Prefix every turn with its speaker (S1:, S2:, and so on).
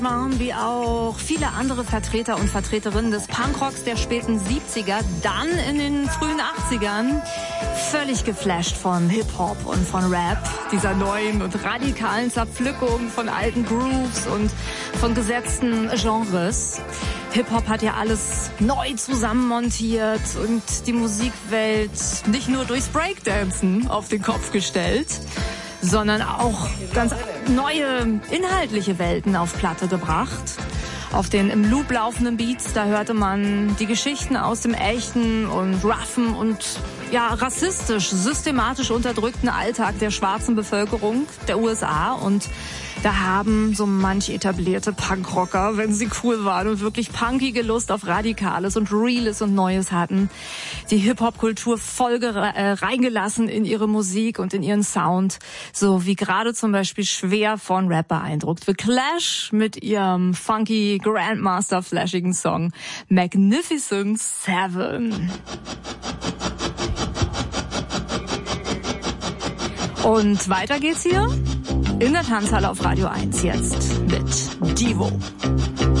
S1: Wie auch viele andere Vertreter und Vertreterinnen des Punkrocks der späten 70er, dann in den frühen 80ern völlig geflasht von Hip-Hop und von Rap, dieser neuen und radikalen Zerpflückung von alten Grooves und von gesetzten Genres. Hip-Hop hat ja alles neu zusammenmontiert und die Musikwelt nicht nur durchs Breakdancen auf den Kopf gestellt, sondern auch ganz neue inhaltliche Welten auf Platte gebracht. Auf den im Loop laufenden Beats, da hörte man die Geschichten aus dem echten und roughen und rassistisch, systematisch unterdrückten Alltag der schwarzen Bevölkerung der USA. Und da haben so manch etablierte Punkrocker, wenn sie cool waren und wirklich punkige Lust auf Radikales und Reales und Neues hatten, die Hip-Hop-Kultur voll reingelassen in ihre Musik und in ihren Sound, so wie gerade zum Beispiel schwer von Rap beeindruckt. The Clash mit ihrem funky Grandmaster-flashigen Song Magnificent Seven. Und weiter geht's hier in der Tanzhalle auf Radio 1 jetzt mit Devo.